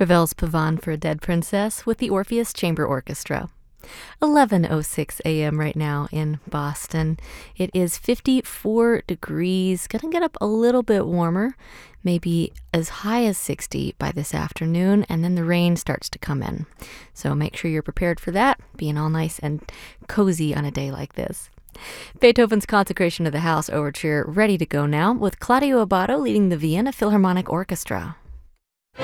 Ravel's Pavane for a Dead Princess with the Orpheus Chamber Orchestra. 11:06 a.m. right now in Boston. It is 54 degrees, gonna get up a little bit warmer, maybe as high as 60 by this afternoon, and then the rain starts to come in. So make sure you're prepared for that, being all nice and cozy on a day like this. Beethoven's Consecration of the House Overture ready to go now, with Claudio Abbado leading the Vienna Philharmonic Orchestra.